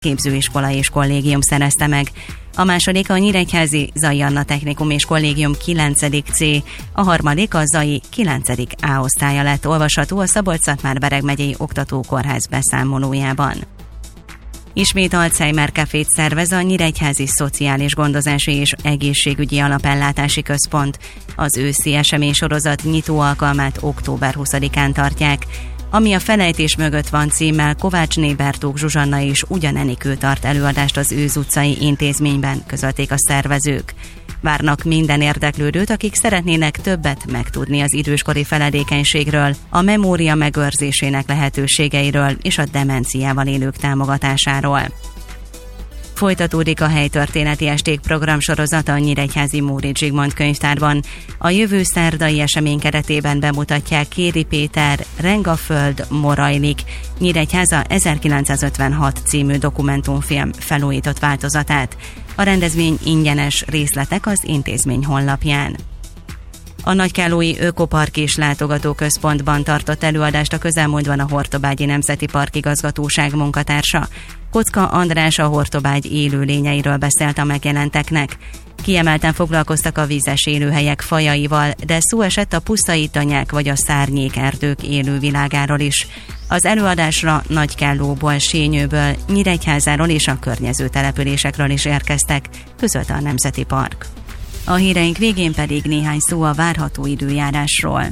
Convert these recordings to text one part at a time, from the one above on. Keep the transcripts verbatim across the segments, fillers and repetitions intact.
képzőiskola és kollégium szerezte meg. A második a nyíregyházi Zay Anna Technikum és Kollégium kilencedik C, a harmadik a Zay kilencedik A osztálya lett, olvasható a Szabolcs-Szatmár-Bereg megyei oktatókórház beszámolójában. Ismét Alzheimer Cafét szervez a Nyíregyházi Szociális Gondozási és Egészségügyi Alapellátási Központ. Az őszi eseménysorozat nyitó alkalmát október huszadikán tartják. Ami a felejtés mögött van címmel, Kovácsné Bertók Zsuzsanna is ugyanenikő tart előadást az Őz utcai intézményben, közölték a szervezők. Várnak minden érdeklődőt, akik szeretnének többet megtudni az időskori feledékenységről, a memória megőrzésének lehetőségeiről és a demenciával élők támogatásáról. Folytatódik a helytörténeti esték programsorozata a nyíregyházi Móricz Zsigmond könyvtárban. A jövő szerdai esemény keretében bemutatják Kéri Péter Rengaföld Morajlik Nyíregyháza ezerkilencszázötvenhat című dokumentumfilm felújított változatát. A rendezvény ingyenes, részletek az intézmény honlapján. A Nagykállói Ökopark és Látogatóközpontban tartott előadást a közelmúltban a Hortobágyi Nemzeti Park igazgatóság munkatársa. Kocka András a Hortobágy élőlényeiről beszélt a megjelenteknek. Kiemelten foglalkoztak a vízes élőhelyek fajaival, de szó esett a pusztaítanyák vagy a szárnyék erdők élővilágáról is. Az előadásra Nagykállóból, Sényőből, Nyíregyházáról és a környező településekről is érkeztek, közölte a Nemzeti Park. A híreink végén pedig néhány szó a várható időjárásról.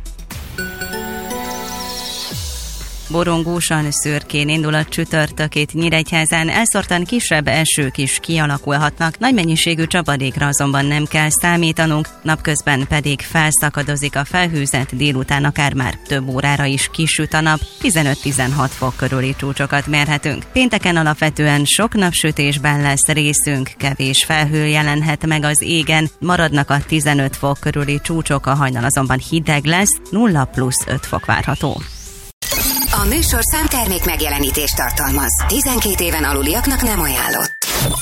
Borongósan, szürkén indul a csütörtökét Nyíregyházán, elszórtan kisebb esők is kialakulhatnak, nagy mennyiségű csapadékra azonban nem kell számítanunk, napközben pedig felszakadozik a felhőzet, délután akár már több órára is kisüt a nap, tizenöt-tizenhat fok körüli csúcsokat mérhetünk. Pénteken alapvetően sok napsütésben lesz részünk, kevés felhő jelenhet meg az égen, maradnak a tizenöt fok körüli csúcsok, a hajnal azonban hideg lesz, nulla plusz öt fok várható. A műsorszám termék megjelenítést tartalmaz. tizenkét éven aluliaknak nem ajánlott.